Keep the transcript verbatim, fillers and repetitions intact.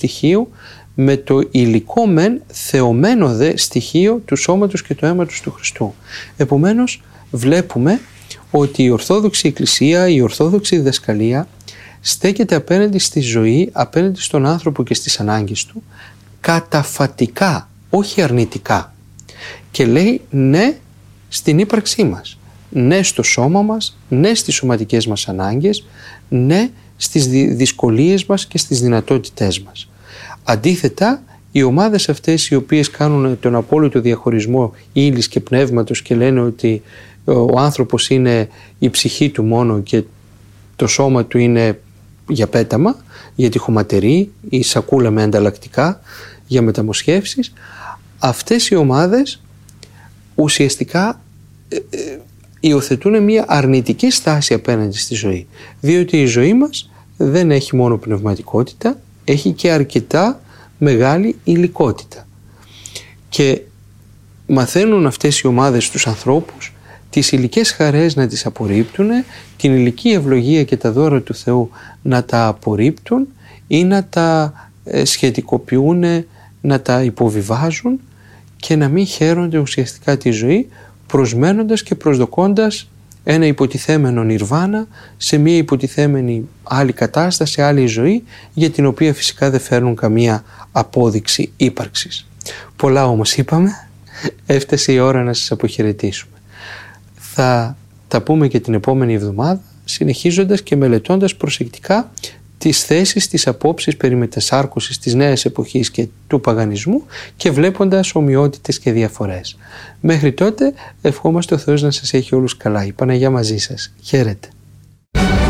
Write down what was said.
στοιχείο με το υλικό μεν θεωμένο δε στοιχείο του σώματος και του αίματος του Χριστού. Επομένως βλέπουμε ότι η Ορθόδοξη Εκκλησία, η Ορθόδοξη Διδασκαλία στέκεται απέναντι στη ζωή, απέναντι στον άνθρωπο και στις ανάγκες του καταφατικά, όχι αρνητικά, και λέει ναι στην ύπαρξή μας, ναι στο σώμα μας, ναι στις σωματικές μας ανάγκες, ναι στις δυσκολίες μας και στις δυνατότητές μας. Αντίθετα, οι ομάδες αυτές οι οποίες κάνουν τον απόλυτο διαχωρισμό ύλης και πνεύματος και λένε ότι ο άνθρωπος είναι η ψυχή του μόνο και το σώμα του είναι για πέταμα, για τυχοματερή ή σακούλα με ανταλλακτικά για μεταμοσχεύσεις, αυτές οι ομάδες ουσιαστικά ε, ε, υιοθετούν μια αρνητική στάση απέναντι στη ζωή, διότι η ζωή μας δεν έχει μόνο πνευματικότητα, έχει και αρκετά μεγάλη υλικότητα, και μαθαίνουν αυτές οι ομάδες τους ανθρώπους τις υλικές χαρές να τις απορρίπτουν, την υλική ευλογία και τα δώρα του Θεού να τα απορρίπτουν ή να τα σχετικοποιούν, να τα υποβιβάζουν και να μην χαίρονται ουσιαστικά τη ζωή, προσμένοντας και προσδοκώντας ένα υποτιθέμενο νιρβάνα σε μια υποτιθέμενη άλλη κατάσταση, άλλη ζωή, για την οποία φυσικά δεν φέρνουν καμία απόδειξη ύπαρξης. Πολλά όμως είπαμε, έφτασε η ώρα να σας αποχαιρετήσουμε. Θα τα πούμε και την επόμενη εβδομάδα, συνεχίζοντας και μελετώντας προσεκτικά τις θέσεις, τις απόψεις περί μετασάρκωσης της νέας εποχής και του παγανισμού και βλέποντας ομοιότητες και διαφορές. Μέχρι τότε ευχόμαστε ο Θεός να σας έχει όλους καλά. Η Παναγιά μαζί σας. Χαίρετε.